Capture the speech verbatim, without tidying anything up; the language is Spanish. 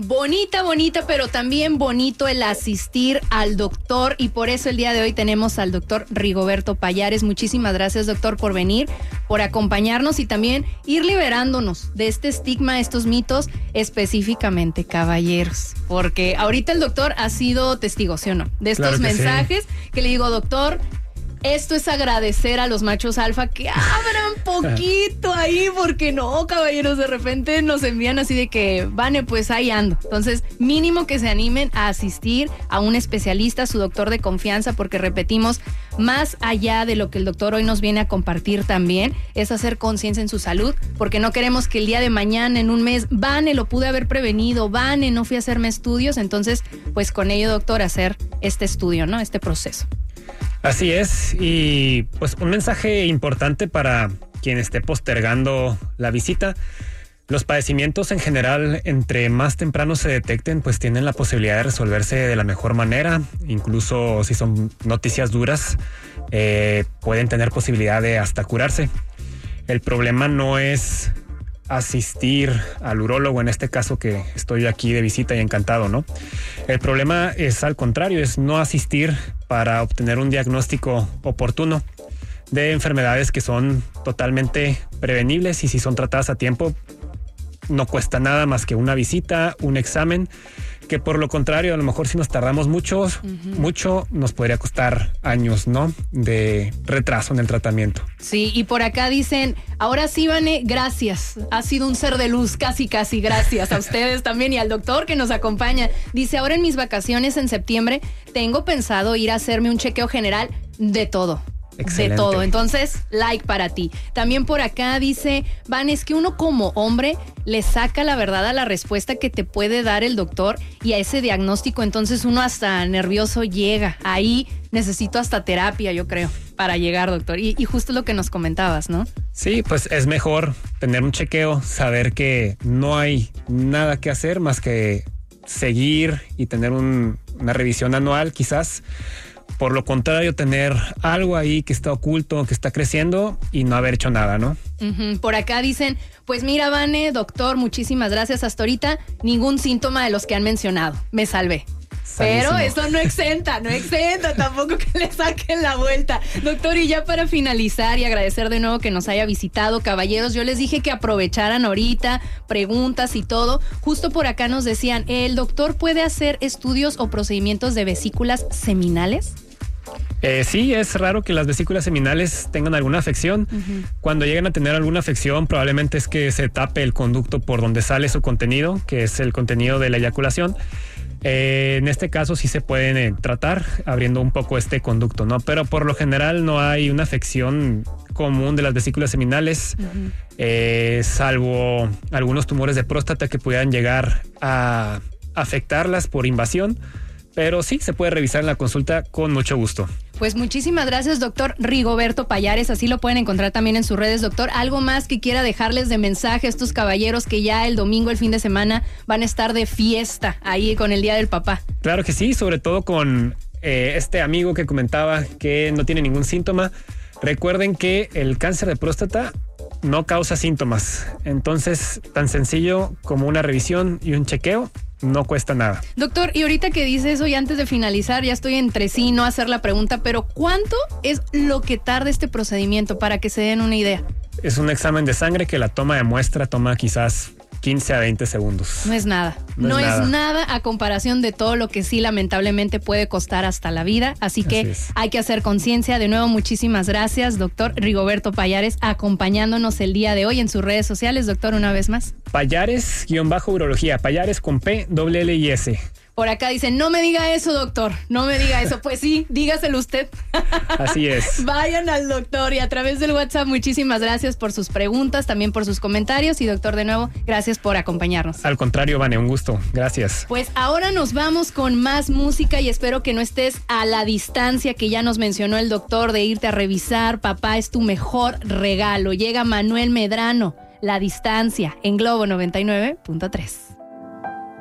bonita, bonita, pero también bonito el asistir al doctor, y por eso el día de hoy tenemos al doctor Rigoberto Pallares. Muchísimas gracias, doctor, por venir, por acompañarnos y también ir liberándonos de este estigma, estos mitos, específicamente, caballeros, porque ahorita el doctor ha sido testigo, ¿sí o no? De estos Claro que mensajes sí. que le digo, doctor, esto es agradecer a los machos alfa que abran poquito ahí, porque no, caballeros, de repente nos envían así de que, Vane, pues ahí ando. Entonces, mínimo que se animen a asistir a un especialista, a su doctor de confianza, porque repetimos, más allá de lo que el doctor hoy nos viene a compartir también, es hacer conciencia en su salud, porque no queremos que el día de mañana, en un mes, Vane, lo pude haber prevenido, Vane, no fui a hacerme estudios. Entonces, pues con ello, doctor, hacer este estudio, ¿no? Este proceso. Así es, y pues un mensaje importante para quien esté postergando la visita. Los padecimientos en general, entre más temprano se detecten, pues tienen la posibilidad de resolverse de la mejor manera. Incluso si son noticias duras, eh, pueden tener posibilidad de hasta curarse. El problema no es asistir al urólogo, en este caso que estoy aquí de visita y encantado, ¿no? El problema es al contrario, es no asistir para obtener un diagnóstico oportuno de enfermedades que son totalmente prevenibles, y si son tratadas a tiempo no cuesta nada más que una visita, un examen, que por lo contrario, a lo mejor si nos tardamos mucho, uh-huh. mucho, nos podría costar años, ¿no? De retraso en el tratamiento. Sí, y por acá dicen, ahora sí, Vane, gracias. Ha sido un ser de luz, casi, casi, gracias a ustedes también y al doctor que nos acompaña. Dice, ahora en mis vacaciones en septiembre tengo pensado ir a hacerme un chequeo general de todo. Excelente. De todo, entonces, like para ti. También por acá dice, Van, es que uno como hombre le saca la verdad a la respuesta que te puede dar el doctor y a ese diagnóstico, entonces uno hasta nervioso llega. Ahí necesito hasta terapia, yo creo, para llegar, doctor. Y, y justo lo que nos comentabas, ¿no? Sí, pues es mejor tener un chequeo, saber que no hay nada que hacer más que seguir y tener un, una revisión anual, quizás. Por lo contrario, tener algo ahí que está oculto, que está creciendo y no haber hecho nada, ¿no? Uh-huh. Por acá dicen, pues mira, Vane, doctor, muchísimas gracias. Hasta ahorita ningún síntoma de los que han mencionado. Me salvé. Salísimo. Pero eso no exenta, no exenta tampoco que le saquen la vuelta. Doctor, y ya para finalizar y agradecer de nuevo que nos haya visitado, caballeros, yo les dije que aprovecharan ahorita, preguntas y todo. Justo por acá nos decían, ¿el doctor puede hacer estudios o procedimientos de vesículas seminales? Eh, sí, es raro que las vesículas seminales tengan alguna afección. Uh-huh. Cuando llegan a tener alguna afección, probablemente es que se tape el conducto por donde sale su contenido, que es el contenido de la eyaculación. Eh, en este caso sí se pueden eh, tratar abriendo un poco este conducto, ¿no? Pero por lo general no hay una afección común de las vesículas seminales, uh-huh. eh, salvo algunos tumores de próstata que pudieran llegar a afectarlas por invasión. Pero sí, se puede revisar en la consulta con mucho gusto. Pues muchísimas gracias, doctor Rigoberto Pallares. Así lo pueden encontrar también en sus redes, doctor. ¿Algo más que quiera dejarles de mensaje a estos caballeros que ya el domingo, el fin de semana, van a estar de fiesta ahí con el Día del Papá? Claro que sí, sobre todo con eh, este amigo que comentaba que no tiene ningún síntoma. Recuerden que el cáncer de próstata no causa síntomas. Entonces, tan sencillo como una revisión y un chequeo. No cuesta nada. Doctor, y ahorita que dice eso y antes de finalizar, ya estoy entre sí, no hacer la pregunta, pero ¿cuánto es lo que tarda este procedimiento para que se den una idea? Es un examen de sangre que la toma de muestra toma quizás quince a veinte segundos. No es nada. No, no es, nada. es nada a comparación de todo lo que sí lamentablemente puede costar hasta la vida. Así que Así hay que hacer conciencia. De nuevo, muchísimas gracias, doctor Rigoberto Pallares, acompañándonos el día de hoy en sus redes sociales. Doctor, una vez más. Pallares-urología. Pallares con P, doble L y S. Por acá dicen, no me diga eso, doctor, no me diga eso. Pues sí, dígaselo usted. Así es. Vayan al doctor y a través del WhatsApp, muchísimas gracias por sus preguntas, también por sus comentarios. Y doctor, de nuevo, gracias por acompañarnos. Al contrario, Vane, un gusto. Gracias. Pues ahora nos vamos con más música y espero que no estés a la distancia que ya nos mencionó el doctor de irte a revisar. Papá es tu mejor regalo. Llega Manuel Medrano, La Distancia, en Globo noventa y nueve punto tres.